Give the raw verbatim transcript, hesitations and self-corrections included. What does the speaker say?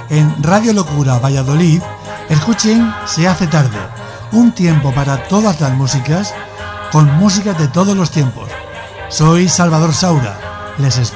en Radio Locura Valladolid, escuchen Se hace tarde, un tiempo para todas las músicas, con música de todos los tiempos. Soy Salvador Saura, les espero.